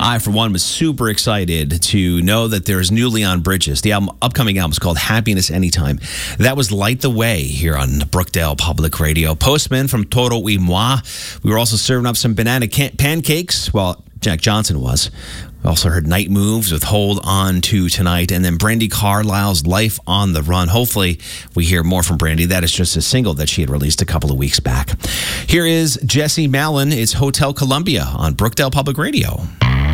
I, for one, was super excited to know that there's new Leon Bridges. The upcoming album is called Happiness Anytime. That was Light the Way here on Brookdale Public Radio. Postman from Toro y Moi. We were also serving up some banana pancakes. Well, Jack Johnson was. We also heard Night Moves with Hold On To Tonight, and then Brandi Carlile's Life on the Run. Hopefully we hear more from Brandi. That is just a single that she had released a couple of weeks back. Here is Jesse Malin. It's Hotel Columbia on Brookdale Public Radio.